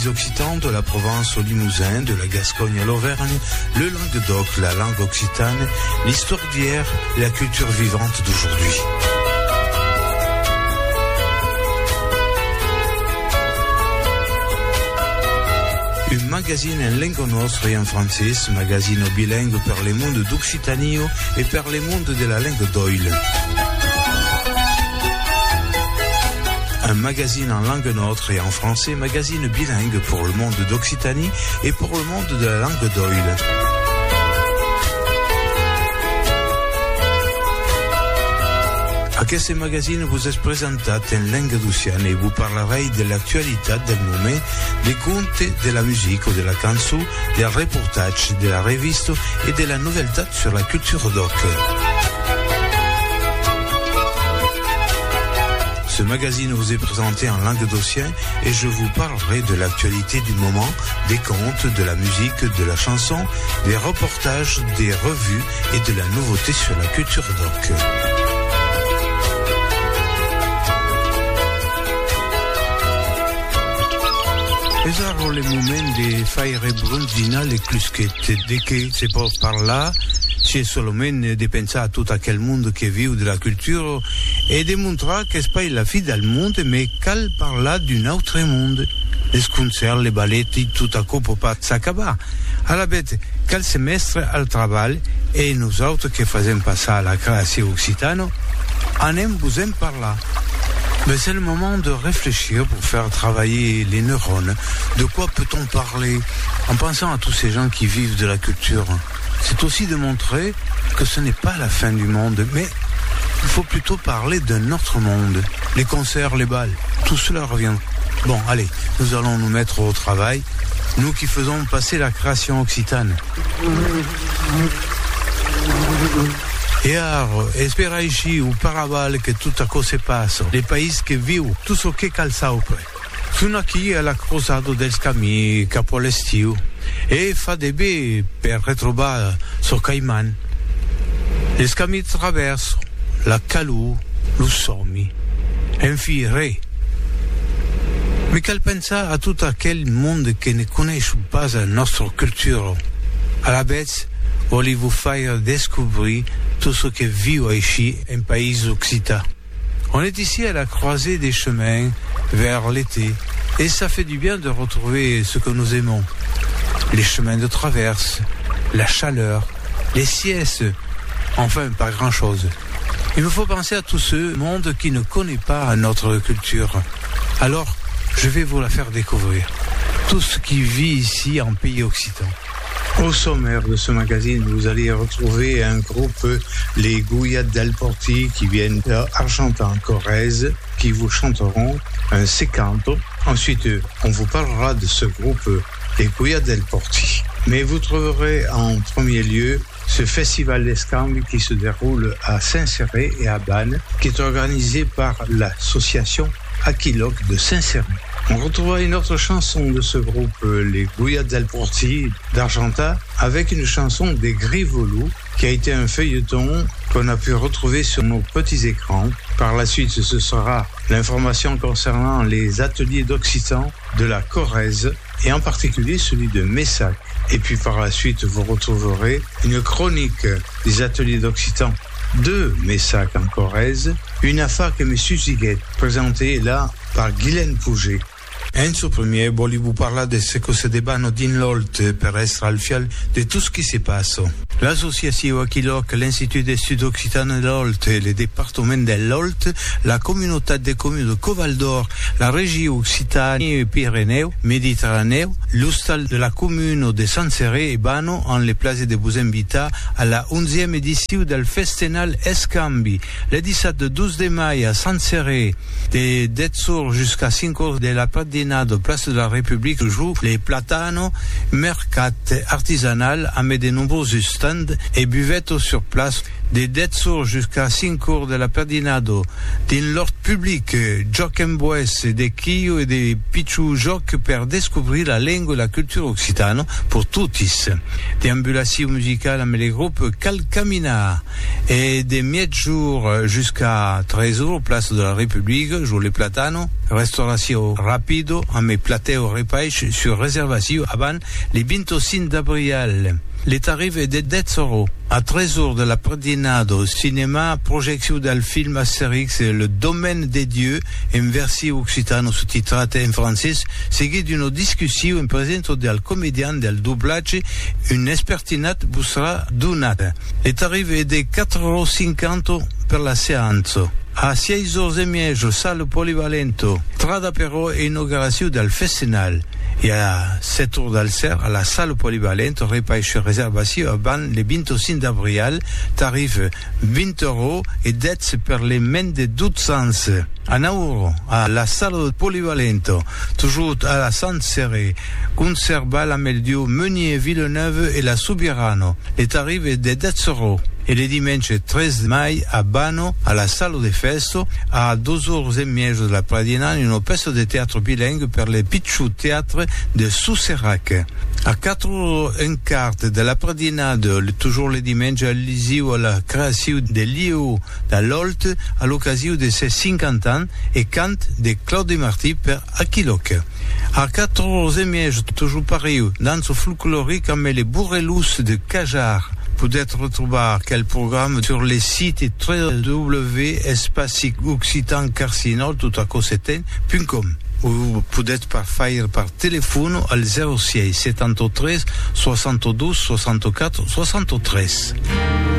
pays occitans, de la Provence au Limousin, de la Gascogne à l'Auvergne, le Languedoc, la langue occitane, l'histoire d'hier et la culture vivante d'aujourd'hui. Un magazine en lingua nostra e en francese, magazine bilingue per le mondo d'Occitanio e per le mondo della lingua d'Oil. Un magazine en langue nôtre et en français, magazine bilingue pour le monde d'Occitanie et pour le monde de la langue d'Oil. Aquest magazine vous est présentat en langue d'Occitanie et vous parlerez de l'actualité del moment, des contes, de la musique ou de la cançó, des reportages, de la reviste et de la nouveauté sur la culture d'oc. Ce magazine vous est présenté en langue d'Occitanie et je vous parlerai de l'actualité du moment, des contes, de la musique, de la chanson, des reportages, des revues et de la nouveauté sur la culture d'oc. Esaro le moment de faire bronzina le clusquette, de che se può parlare, c'è solamente di pensare a tutto quel mondo che vive della cultura e di mostrare che c'est pas la fille del mondo, ma cal parla d'un autre mondo. Les concerts, les balletti, tout à coup peut pas s'acabar. À la bête, quel semestre al travail et nous autres qui faisons passer à la création occitane, en aime vous aime parler. Mais c'est le moment de réfléchir pour faire travailler les neurones. De quoi peut-on parler en pensant à tous ces gens qui vivent de la culture? C'est aussi de montrer que ce n'est pas la fin du monde, mais il faut plutôt parler d'un autre monde. Les concerts, les bals, tout cela revient. Bon, allez, nous allons nous mettre au travail, nous qui faisons passer la création occitane. Et alors, espera ici ou paraval que tout à coup se passe, les pays qui vivent, tout ce qui calza après. Fino a qui è la crosata del scammi capo all'estiu e fa de bé per retrovare so Caiman. Le scammi traverso, la calù, lo sommi, enfi re. Mais quel pensa a tout aquel monde qui ne connaît pas notre culture. À la bête, voulez vous faire découvrir tout ce qui vit ici en pays occitan. On est ici à la croisée des chemins vers l'été et ça fait du bien de retrouver ce que nous aimons. Les chemins de traverse, la chaleur, les siestes, enfin pas grand-chose. Il me faut penser à tout ce monde qui ne connaît pas notre culture. Alors, je vais vous la faire découvrir. Tout ce qui vit ici en pays occitan. Au sommaire de ce magazine, vous allez retrouver un groupe, les Guyad del Porti, qui viennent d'Argentan, Corrèze, qui vous chanteront un secanto. Ensuite, on vous parlera de ce groupe, les Guyad del Porti. Mais vous trouverez en premier lieu ce festival d'escambi qui se déroule à Saint-Céré et à Bannes, qui est organisé par l'association Aquiloc de Saint-Céré. On retrouvera une autre chanson de ce groupe, les Guyad del Porti d'Argentan, avec une chanson des Grivolous, qui a été un feuilleton qu'on a pu retrouver sur nos petits écrans. Par la suite, ce sera l'information concernant les ateliers d'Occitan de la Corrèze, et en particulier celui de Messac. Et puis par la suite, vous retrouverez une chronique des ateliers d'Occitan de Messac en Corrèze, une affaire que M. Ziguet, présentée là par Guylaine Pouget. Enzo Premier voulait vous parler de ce que se débanno din l'Olt per être al fiel de tout ce qui se passe. L'association Aquiloc, l'Institut d'études occitanes de l'Olt, le département de l'Olt, la communauté de communes de Coval d'Or, la région Occitanie-Pyrénées, Méditerranée, l'hostal de la commune de Saint-Céré et Bano en les places de vous invita à la 11e édition del Festival Escambi, le 17-12 de mai à Saint-Céré, de 10h jusqu'à 5h de l'après-midi, place de la République, joue les platanos, mercat artisanal avec de nombreux stands et buvettes sur place des 10 heures jusqu'à 5 heures de la Perdinado, dans l'ordre public, giochi en bois, des quilles et des pichou giochi per découvrir la langue et la culture occitane pour tous. Déambulation musicale avec les groupes Calcamina et des mi-jours jusqu'à 13 heures, place de la République, jour les platanos, restauration rapido, avec plateo repêche sur réservation avant les 25 d'avril. Les tarifs est de 10 euros. À 13 heures de la Perdinado, cinéma, projection del film Astérix, le domaine des dieux, en version occitane sous-titrate en français, seguit d'une discussion en présence del comédien del doublage, une expertinat vous sera donata. Les tarifs est de 4,50 € per la séance. A 6h30, salle polyvalento, trada però e inaugurazione del festival. Et à 7 heures d'Alcer, à la salle polyvalente, repêche réservation avant le 25 d'avril, tarif 20 € et dette per les mains de 12 sens. À Nauru, à la salle polyvalente, toujours à la Sainte-Serrée, conserva la Meldio, Meunier, Villeneuve et la Subirano. Les tarifs est de 10 €. Et le dimanche 13 mai à Bano, à la salle de festo, à 2h30 de la Pradina, une pièce de théâtre bilingue per le Pichou Théâtre de Souserac. À 4h15 de la Pradina, toujours le dimanche, allusive à la création de l'IO d'Alolt à l'occasion de ses 50 ans et cant de Claude Marty per Aquiloc. À 4h30, toujours pareil, danse folklorique avec les bourrelous de Cajar. Vous pouvez retrouver quel programme sur les sites www.espacioccitanecarcinol.com ou vous pouvez faire par téléphone al 06 73 72 64 73.